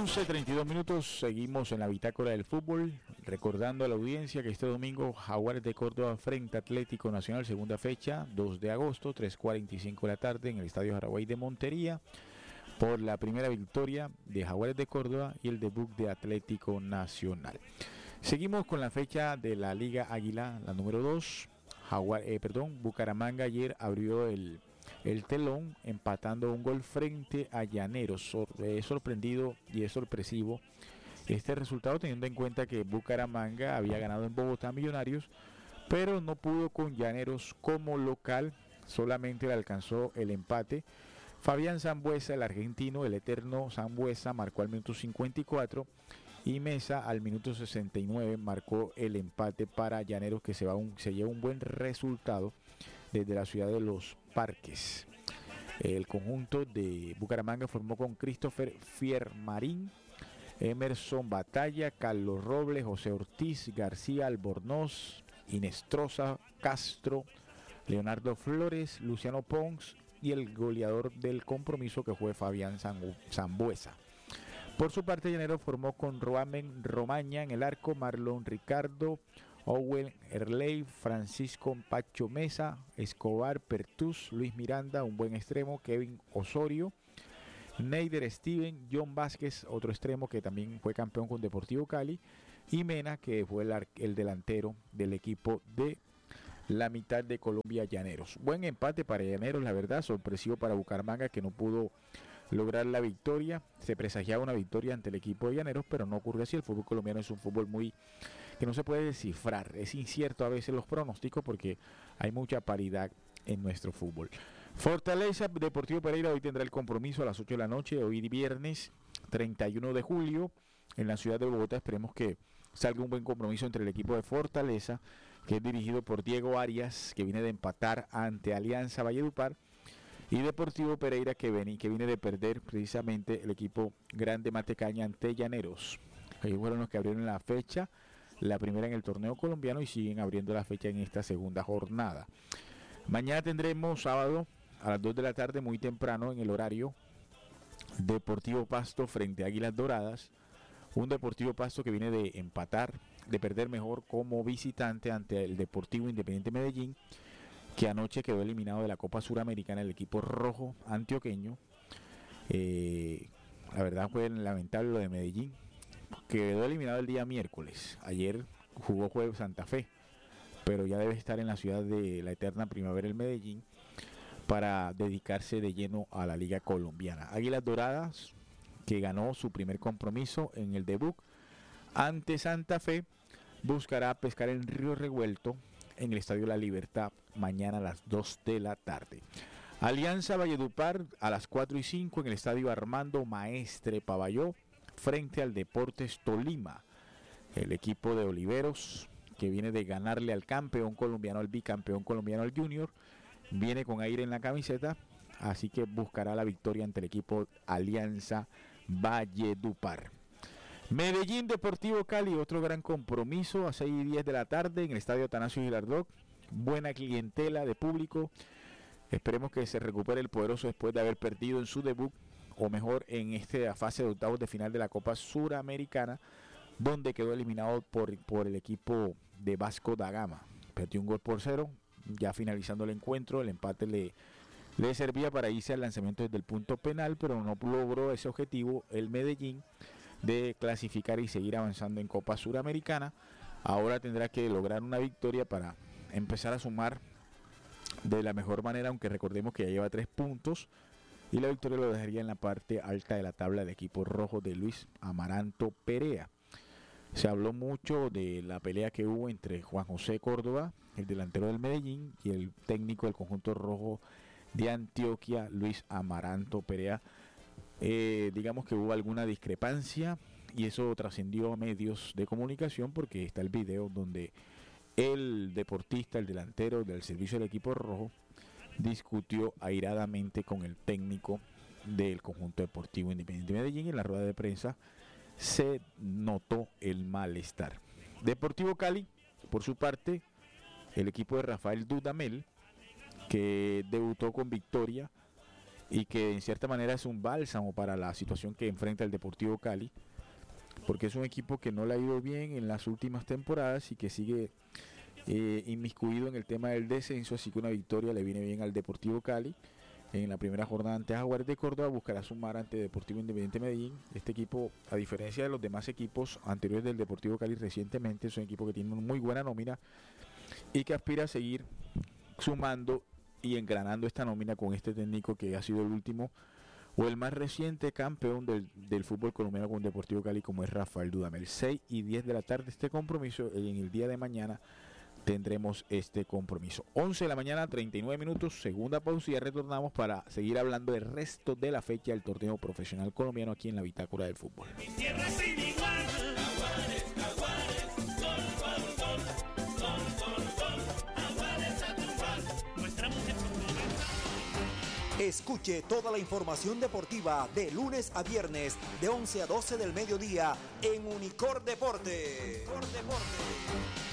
11:32, seguimos en la bitácora del fútbol, recordando a la audiencia que este domingo Jaguares de Córdoba frente a Atlético Nacional, segunda fecha, 2 de agosto, 3:45 de la tarde en el Estadio Jaraguay de Montería, por la primera victoria de Jaguares de Córdoba y el debut de Atlético Nacional. Seguimos con la fecha de la Liga Águila, la número 2. Bucaramanga ayer abrió el telón empatando un gol frente a Llaneros. Es sorprendido y es sorpresivo este resultado, teniendo en cuenta que Bucaramanga había ganado en Bogotá Millonarios, pero no pudo con Llaneros como local, solamente le alcanzó el empate. Fabián Sambueza, el argentino, el eterno Sambueza, marcó al minuto 54 y Mesa al minuto 69 marcó el empate para Llaneros, que se lleva un buen resultado desde la ciudad de Los Parques. El conjunto de Bucaramanga formó con Christopher Fiermarín, Emerson Batalla, Carlos Robles, José Ortiz, García Albornoz, Inestrosa, Castro, Leonardo Flores, Luciano Pons y el goleador del compromiso, que fue Fabián Sambueza. Por su parte, Llanero formó con Roamen Romaña en el arco, Marlon Ricardo, Owen Erley, Francisco Pacho Mesa, Escobar Pertús, Luis Miranda, un buen extremo, Kevin Osorio, Neider Steven, John Vázquez, otro extremo que también fue campeón con Deportivo Cali, y Mena, que fue el delantero del equipo de la mitad de Colombia, Llaneros. Buen empate para Llaneros, la verdad, sorpresivo para Bucaramanga, que no pudo lograr la victoria. Se presagiaba una victoria ante el equipo de Llaneros, pero no ocurrió así. El fútbol colombiano es un fútbol que no se puede descifrar, es incierto a veces los pronósticos porque hay mucha paridad en nuestro fútbol. Fortaleza Deportivo Pereira hoy tendrá el compromiso a las 8 de la noche, hoy viernes 31 de julio en la ciudad de Bogotá. Esperemos que salga un buen compromiso entre el equipo de Fortaleza, que es dirigido por Diego Arias, que viene de empatar ante Alianza Valledupar, y Deportivo Pereira, que viene de perder precisamente el equipo Grande Matecaña ante Llaneros. Ellos fueron los que abrieron la fecha, la primera en el torneo colombiano, y siguen abriendo la fecha en esta segunda jornada. Mañana tendremos sábado a las 2 de la tarde, muy temprano en el horario, Deportivo Pasto frente a Águilas Doradas. Un Deportivo Pasto que viene de empatar, de perder mejor como visitante ante el Deportivo Independiente Medellín, que anoche quedó eliminado de la Copa Suramericana, el equipo rojo antioqueño. La verdad fue lamentable lo de Medellín, quedó eliminado el día miércoles. Ayer jugó jueves Santa Fe, pero ya debe estar en la ciudad de la eterna primavera el Medellín para dedicarse de lleno a la Liga Colombiana. Águilas Doradas, que ganó su primer compromiso en el debut ante Santa Fe, buscará pescar en Río Revuelto en el Estadio La Libertad mañana a las 2 de la tarde. Alianza Valledupar a las 4:05 en el Estadio Armando Maestre Pavalló frente al Deportes Tolima. El equipo de Oliveros, que viene de ganarle al campeón colombiano, al bicampeón colombiano, al Junior, viene con aire en la camiseta, así que buscará la victoria ante el equipo Alianza Valledupar. Medellín Deportivo Cali, otro gran compromiso a 6:10 de la tarde en el Estadio Atanasio Girardot. Buena clientela de público. Esperemos que se recupere el poderoso después de haber perdido en su debut, o mejor en esta fase de octavos de final de la Copa Suramericana, donde quedó eliminado por el equipo de Vasco da Gama. Perdió 1-0. Ya finalizando el encuentro, el empate le servía para irse al lanzamiento desde el punto penal, pero no logró ese objetivo el Medellín de clasificar y seguir avanzando en Copa Suramericana. Ahora tendrá que lograr una victoria para empezar a sumar de la mejor manera, aunque recordemos que ya lleva 3 puntos, y la victoria lo dejaría en la parte alta de la tabla del equipo rojo de Luis Amaranto Perea. Se habló mucho de la pelea que hubo entre Juan José Córdoba, el delantero del Medellín, y el técnico del conjunto rojo de Antioquia, Luis Amaranto Perea. Digamos que hubo alguna discrepancia y eso trascendió a medios de comunicación, porque está el video donde el deportista, el delantero del servicio del equipo rojo, discutió airadamente con el técnico del conjunto deportivo Independiente Medellín. En la rueda de prensa se notó el malestar. Deportivo Cali, por su parte, el equipo de Rafael Dudamel, que debutó con victoria y que en cierta manera es un bálsamo para la situación que enfrenta el Deportivo Cali, porque es un equipo que no le ha ido bien en las últimas temporadas y que sigue inmiscuido en el tema del descenso, así que una victoria le viene bien al Deportivo Cali. En la primera jornada ante Jaguares de Córdoba buscará sumar ante Deportivo Independiente Medellín. Este equipo, a diferencia de los demás equipos anteriores del Deportivo Cali recientemente, es un equipo que tiene una muy buena nómina y que aspira a seguir sumando y engranando esta nómina con este técnico que ha sido el último o el más reciente campeón del fútbol colombiano con Deportivo Cali, como es Rafael Dudamel. 6 y 10 de la tarde este compromiso, y en el día de mañana tendremos este compromiso. 11 de la mañana, 39 minutos, segunda pausa, y ya retornamos para seguir hablando del resto de la fecha del torneo profesional colombiano aquí en la Bitácora del Fútbol. Escuche toda la información deportiva de lunes a viernes de 11 a 12 del mediodía en Unicor Deporte.